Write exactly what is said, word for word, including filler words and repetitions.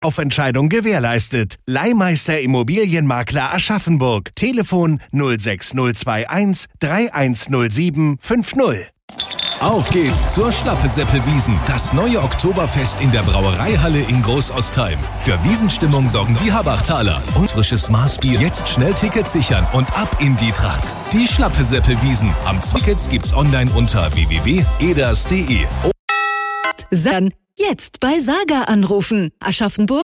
Kaufentscheidung gewährleistet. Leihmeister Immobilienmakler Aschaffenburg. Telefon null sechs null zwei eins drei eins null sieben fünf null. Auf geht's zur Schlappe-Seppel-Wiesn, das neue Oktoberfest in der Brauereihalle in Großostheim. Für Wiesenstimmung sorgen die Habachtaler. Und frisches Maßbier. Jetzt schnell Tickets sichern und ab in die Tracht. Die Schlappe-Seppel-Wiesn. Am Tickets gibt's online unter w w w punkt eders punkt de. San. Jetzt bei Saga anrufen. Aschaffenburg